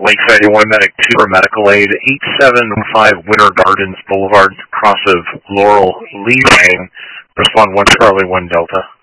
Lakeside 81 Medic 2 for medical aid, 8715 Winter Gardens Boulevard, cross of Laurel Lee Lane. Respond 1 Charlie 1 Delta.